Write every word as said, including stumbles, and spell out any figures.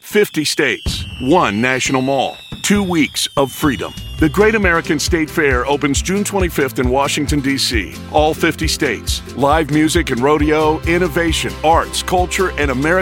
fifty states, one national mall, two weeks of freedom. The Great American State Fair opens June twenty-fifth in Washington, D C All fifty states. Live music and rodeo, innovation, arts, culture, and American